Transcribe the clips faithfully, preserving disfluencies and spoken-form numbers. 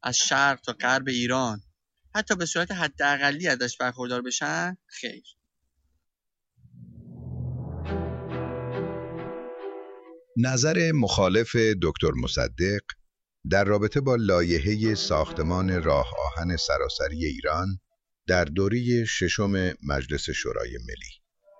از شرق تا غرب ایران حتی به صورت حداقلی ازش برخوردار بشن؟ خیر. نظر مخالف دکتر مصدق در رابطه با لایحه ساختمان راه آهن سراسری ایران در دوره ششم مجلس شورای ملی.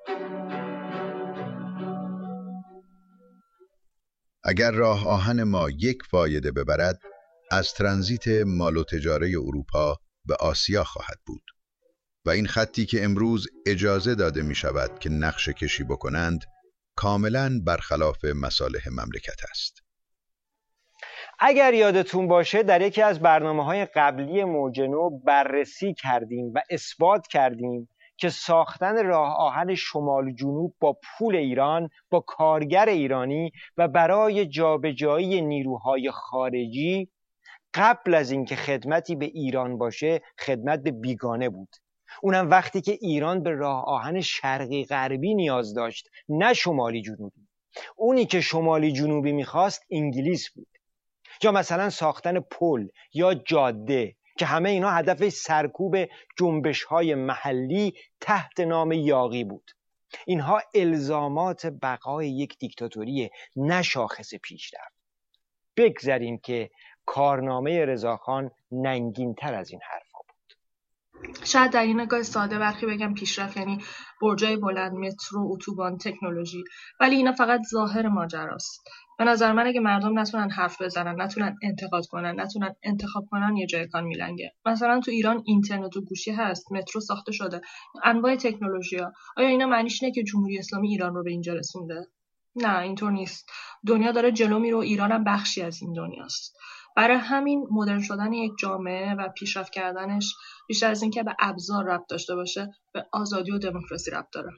اگر راه آهن ما یک فایده ببرد، از ترانزیت مال و تجاره اروپا به آسیا خواهد بود و این خطی که امروز اجازه داده می شود که نقشه کشی بکنند کاملاً برخلاف مصالح مملکت است. اگر یادتون باشه در یکی از برنامه‌های قبلی موج نو بررسی کردیم و اثبات کردیم که ساختن راه آهن شمال جنوب با پول ایران، با کارگر ایرانی و برای جابجایی نیروهای خارجی قبل از اینکه خدمتی به ایران باشه خدمت به بیگانه بود. اونم وقتی که ایران به راه آهن شرقی غربی نیاز داشت، نه شمالی جنوبی. اونی که شمالی جنوبی میخواست انگلیس بود. یا مثلا ساختن پل یا جاده که همه اینا هدف سرکوب جنبش‌های محلی تحت نام یاغی بود. اینها الزامات بقای یک دیکتاتوری، نه شاخص پیشرفت. بگذاریم که کارنامه رضاخان ننگین‌تر از این حرفا بود. شاید در این نگاه ساده برخی بگم پیشرفت یعنی برجای بلند، مترو، اتوبان، تکنولوژی، ولی اینا فقط ظاهر ماجراست. به نظر من اگه مردم نتونن حرف بزنن، نتونن انتقاد کنن، نتونن انتخاب کنن، یه جای کار میلنگه. مثلا تو ایران اینترنت و گوشی هست، مترو ساخته شده، انواع تکنولوژی‌ها. آیا اینا معنیش اینه که جمهوری اسلامی ایران رو به اینجا رسونده؟ نه، اینطور نیست. دنیا داره جلو میره و ایران هم بخشی از این دنیاست. برای همین مدرن شدن یک جامعه و پیشرفت کردنش بیشتر از اینکه به ابزار ربط داشته باشه، به آزادی و دموکراسی ربط داره.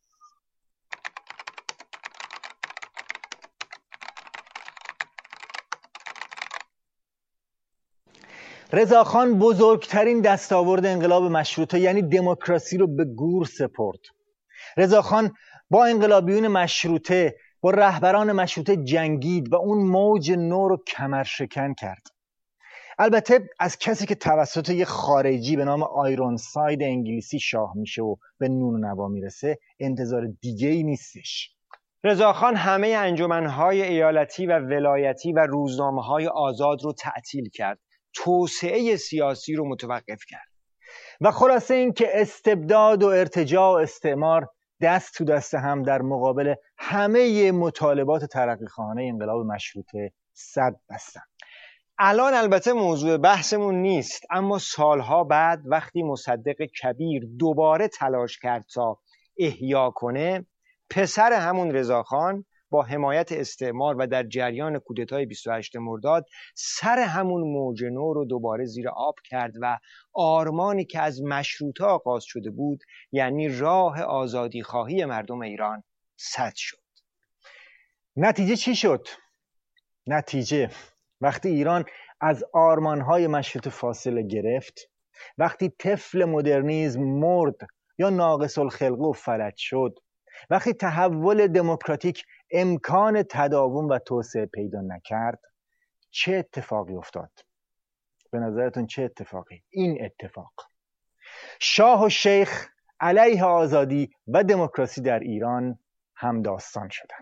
رضاخان بزرگترین دستاورد انقلاب مشروطه یعنی دموکراسی رو به گور سپرد. رضاخان با انقلابیون مشروطه، با رهبران مشروطه جنگید و اون موج نو رو کمرشکن کرد. البته از کسی که توسط یه خارجی به نام آیرونساید انگلیسی شاه میشه و به نون و نوا میرسه انتظار دیگه ای نیستش. رضاخان همه انجمنهای ایالتی و ولایتی و روزنامه‌های آزاد رو تعطیل کرد. توسعه سیاسی رو متوقف کرد و خلاصه این که استبداد و ارتجاع و استعمار دست تو دست هم در مقابل همه مطالبات ترقی‌خواهانه انقلاب مشروطه سد بستن. الان البته موضوع بحثمون نیست، اما سالها بعد وقتی مصدق کبیر دوباره تلاش کرد تا احیا کنه، پسر همون رضاخان با حمایت استعمار و در جریان کودتای بیست و هشتم مرداد سر همون موج نو رو دوباره زیر آب کرد و آرمانی که از مشروطه آغاز شده بود، یعنی راه آزادی خواهی مردم ایران، سد شد. نتیجه چی شد؟ نتیجه وقتی ایران از آرمانهای مشروطه فاصله گرفت، وقتی طفل مدرنیسم مرد یا ناقص الخلقه و فلج شد، وقتی تحول دموکراتیک امکان تداوم و توسعه پیدا نکرد، چه اتفاقی افتاد؟ به نظرتون چه اتفاقی؟ این اتفاق. شاه و شیخ علیه آزادی و دموکراسی در ایران همداستان شدند.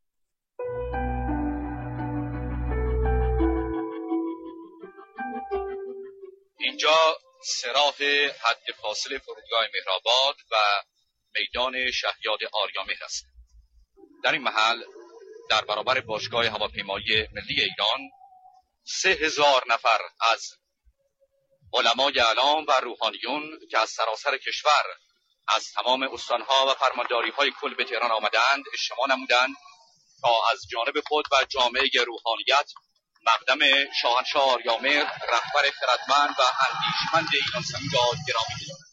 اینجا صراط حد فاصل فرودگاه مهرآباد و میدان شهیاد آریامهر است. در این محل در برابر باشگاه هواپیمایی ملی ایران سه هزار نفر از علمای اعلام و روحانیون که از سراسر کشور از تمام استانها و فرمانداری‌های کل به تهران آمدند اجتماع نمودند تا از جانب خود و جامعه روحانیت مقدم شاهنشاه آریامهر رهبر خردمند و اندیشمند ایران زمین را گرامی بدارند.